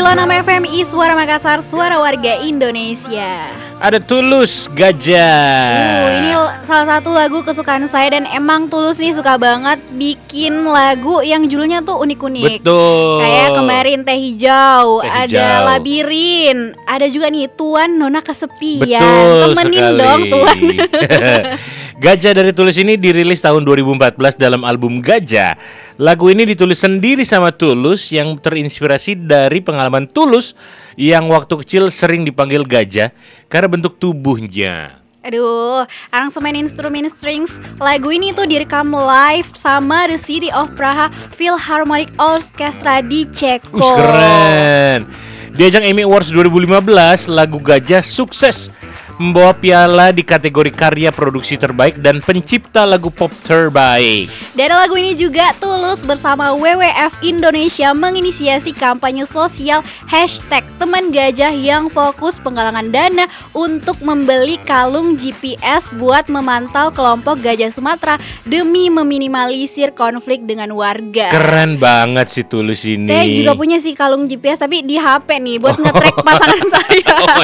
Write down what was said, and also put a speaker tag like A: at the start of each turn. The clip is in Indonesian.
A: 96 FMI Suara Makassar, suara warga Indonesia.
B: Ada Tulus Gajah.
A: Ini salah satu lagu kesukaan saya, dan emang Tulus nih suka banget bikin lagu yang judulnya tuh unik-unik.
B: Betul.
A: Kayak kemarin Teh Hijau,
B: Teh
A: ada
B: Hijau.
A: Labirin, ada juga nih Tuan Nona Kesepian.
B: Betul
A: Temenin
B: sekali.
A: dong Tuan.
B: Gajah dari Tulus ini dirilis tahun 2014 dalam album Gajah. Lagu ini ditulis sendiri sama Tulus yang terinspirasi dari pengalaman Tulus yang waktu kecil sering dipanggil gajah karena bentuk tubuhnya.
A: Aduh, aransemen instrumen strings lagu ini tuh direkam live sama The City of Praha Philharmonic Orchestra di Ceko.
B: Keren. Di ajang Emmy Awards 2015, lagu Gajah sukses membawa piala di kategori karya produksi terbaik dan pencipta lagu pop terbaik.
A: Dari lagu ini juga Tulus bersama WWF Indonesia menginisiasi kampanye sosial #TemanGajah yang fokus penggalangan dana untuk membeli kalung GPS buat memantau kelompok gajah Sumatera demi meminimalisir konflik dengan warga.
B: Keren banget sih Tulus ini.
A: Saya juga punya sih kalung GPS tapi di HP nih buat nge-track pasangan saya.
B: Oh